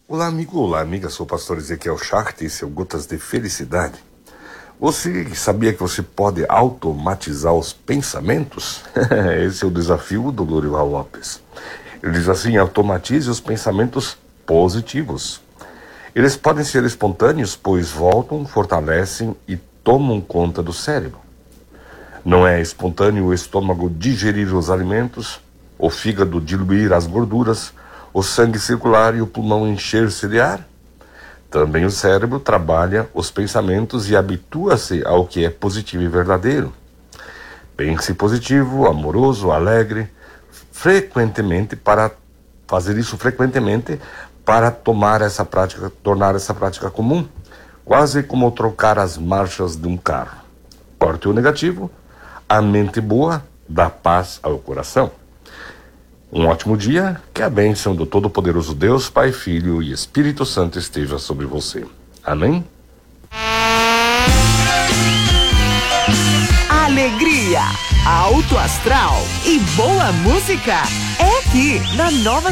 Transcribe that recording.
Olá, amigo, olá, amiga. Sou o pastor Ezequiel Schacht e esse é o Gotas de Felicidade. Você sabia que você pode automatizar os pensamentos? Esse é o desafio do Lorival Lopes. Ele diz assim: automatize os pensamentos positivos. Eles podem ser espontâneos, pois voltam, fortalecem e tomam conta do cérebro. Não é espontâneo o estômago digerir os alimentos, o fígado diluir as gorduras, o sangue circular e o pulmão encher-se de ar? Também o cérebro trabalha os pensamentos e habitua-se ao que é positivo e verdadeiro. Pense positivo, amoroso, alegre, frequentemente para fazer isso frequentemente para tornar essa prática comum, quase como trocar as marchas de um carro. Corte o negativo, a mente boa dá paz ao coração. Um ótimo dia, que a bênção do Todo-Poderoso Deus, Pai, Filho e Espírito Santo esteja sobre você. Amém? Alegria, alto astral e boa música é aqui na Nova